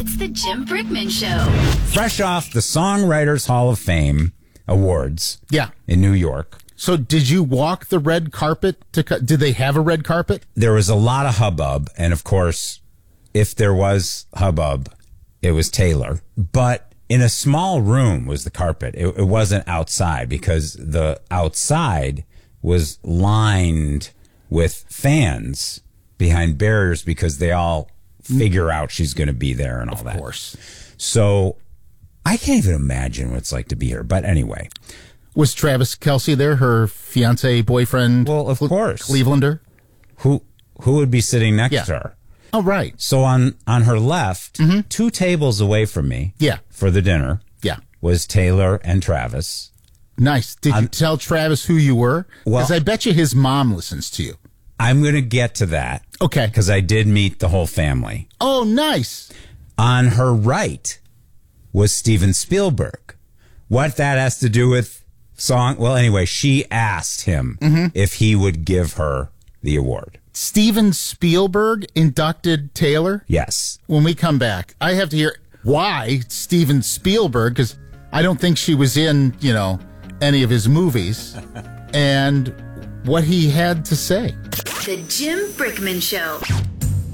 It's the Jim Brickman Show. Fresh off the Songwriters Hall of Fame Awards in New York. So did you walk the red carpet? Did they have a red carpet? There was a lot of hubbub. And, of course, if there was hubbub, it was Taylor. But in a small room was the carpet. It wasn't outside because the outside was lined with fans behind barriers because they all figure out she's going to be there and all that. Of course. So I can't even imagine what it's like to be here. But anyway. Was Travis Kelce there, her fiance, boyfriend? Well, of course. Clevelander? Who would be sitting next to her? Oh, right. So on her left, 2 tables away from me for the dinner was Taylor and Travis. Nice. Did you tell Travis who you were? Well, because I bet you his mom listens to you. I'm going to get to that. Okay. Because I did meet the whole family. Oh, nice. On her right was Steven Spielberg. What that has to do with song? Well, anyway, she asked him if he would give her the award. Steven Spielberg inducted Taylor? Yes. When we come back, I have to hear why Steven Spielberg, because I don't think she was in, any of his movies, and what he had to say. The Jim Brickman Show.